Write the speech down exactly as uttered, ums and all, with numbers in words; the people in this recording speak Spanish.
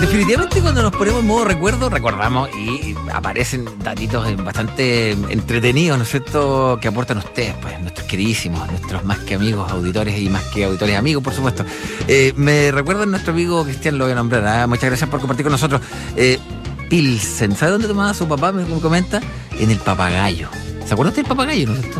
definitivamente cuando nos ponemos en modo recuerdo, recordamos y aparecen datitos bastante entretenidos, ¿no es cierto?, que aportan ustedes, pues, nuestros queridísimos, nuestros más que amigos auditores y más que auditores amigos, por supuesto. Eh, me recuerdan nuestro amigo Cristian, lo voy a nombrar, ¿eh? Muchas gracias por compartir con nosotros. Eh, Pilsen, ¿sabe dónde tomaba su papá? Me comenta, en el Papagayo. ¿Se acuerdan del Papagayo, no es cierto?